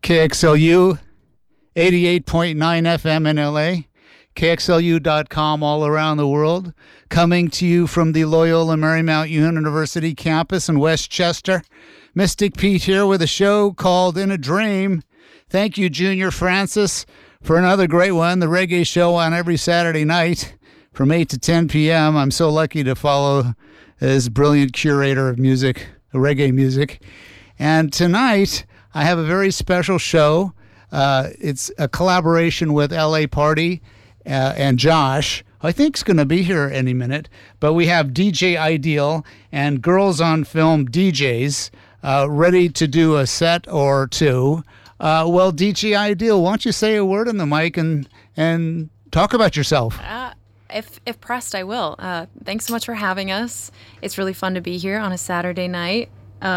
KXLU 88.9 FM in LA, KXLU.com all around the world, coming to you from the Loyola Marymount University campus in Westchester. Mystic Pete here with a show called In a Dream. Thank you, Junior Francis, for another great one, the reggae show on every Saturday night from 8 to 10 p.m. I'm so lucky to follow his brilliant curator of music, reggae music. And tonight, I have a very special show. It's a collaboration with LA Party and Josh, who I think is going to be here any minute. But we have DJ Ideal and Girls on Film DJs ready to do a set or two. Well, DJ Ideal, why don't you say a word on the mic and talk about yourself? If pressed, I will. Thanks so much for having us. It's really fun to be here on a Saturday night.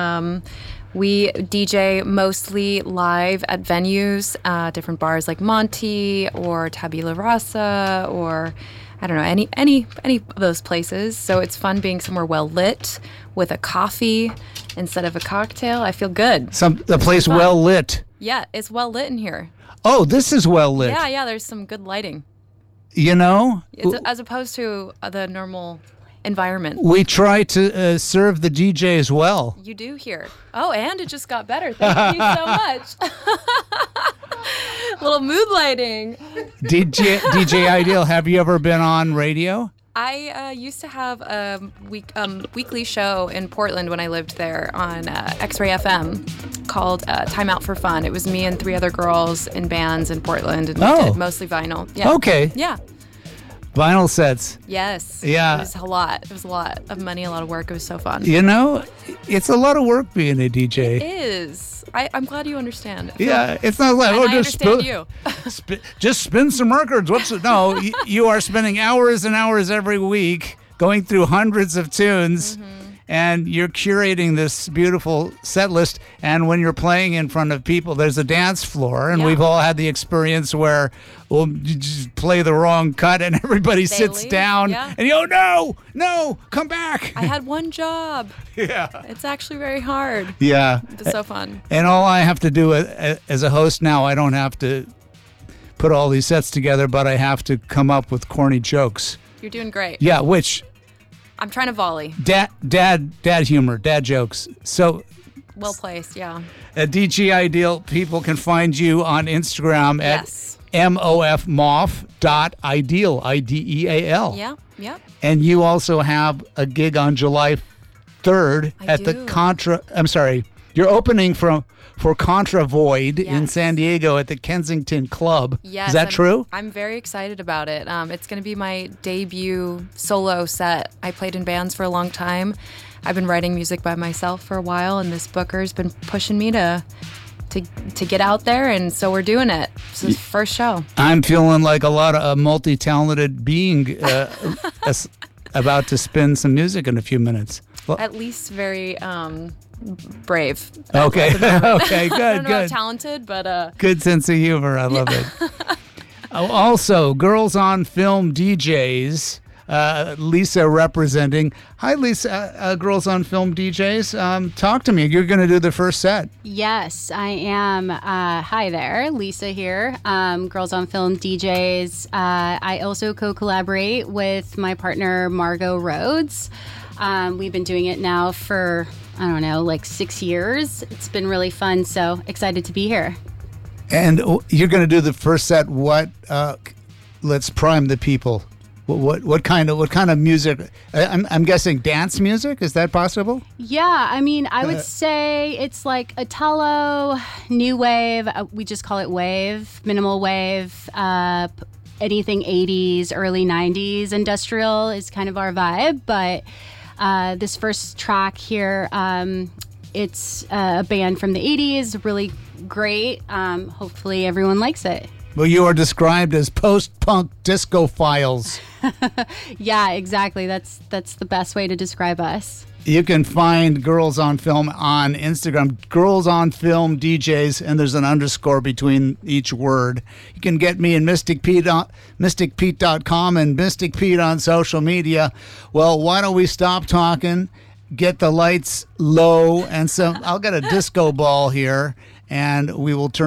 We DJ mostly live at venues, different bars like Monty or Tabula Rasa or I don't know, any of those places. So it's fun being somewhere well lit with a coffee instead of a cocktail. I feel good. The place well lit. Yeah, it's well lit in here. Oh, this is well lit. Yeah, there's some good lighting. You know? As opposed to the normal environment. We try to serve the DJ as well. You do here. Oh, and it just got better. Thank you so much. Little mood lighting. DJ Ideal, have you ever been on radio? I used to have a weekly show in Portland when I lived there on X-Ray FM called Time Out for Fun. It was me and 3 other girls in bands in Portland, and we did mostly vinyl. Yeah. Okay. Yeah. Vinyl sets. Yes. Yeah. It was a lot. It was a lot of money, a lot of work. It was so fun. You know, it's a lot of work being a DJ. It is. I'm glad you understand. Yeah, it's not like, just spin some records. No, you are spending hours and hours every week going through hundreds of tunes. Mm-hmm. And you're curating this beautiful set list. And when you're playing in front of people, there's a dance floor. And we've all had the experience where you just play the wrong cut and everybody sits down. Yeah. And you go, no, come back. I had one job. Yeah. It's actually very hard. Yeah. It's so fun. And all I have to do as a host now, I don't have to put all these sets together, but I have to come up with corny jokes. You're doing great. Yeah, which... I'm trying to volley. Dad humor, dad jokes. So well placed, yeah. At DJ Ideal, people can find you on Instagram at mofmof.ideal, IDEAL. Yeah. And you also have a gig on July 3rd the Contra. I'm sorry, you're opening for Contra Void in San Diego at the Kensington Club. Yes, is that true? I'm very excited about it. It's going to be my debut solo set. I played in bands for a long time. I've been writing music by myself for a while, and this booker's been pushing me to get out there, and so we're doing it. This is the first show. I'm feeling like a lot of a multi-talented being about to spin some music in a few minutes. Well, at least very... brave. Okay, good. I don't know how talented, but good sense of humor. I love it. Also, Girls on Film DJs. Lisa representing. Hi, Lisa. Girls on Film DJs. Talk to me. You're going to do the first set. Yes, I am. Hi there, Lisa here. Girls on Film DJs. I also co-collaborate with my partner Margot Rhodes. We've been doing it now for, I don't know, like 6 years. It's been really fun, so excited to be here. And you're going to do the first set. What? Let's prime the people. What kind of music? I'm guessing dance music. Is that possible? Yeah, I mean, I would say it's like Italo, new wave. We just call it wave, minimal wave. Anything 80s, early 90s, industrial is kind of our vibe, but. This first track here, it's a band from the 80s, really great. Hopefully everyone likes it. Well, you are described as post-punk disco files. Yeah, exactly. That's the best way to describe us. You can find Girls on Film on Instagram, Girls on Film DJs, and there's an underscore between each word. You can get me in MysticPete.com and Mystic Pete on social media. Well, why don't we stop talking, get the lights low, and I'll get a disco ball here, and we will turn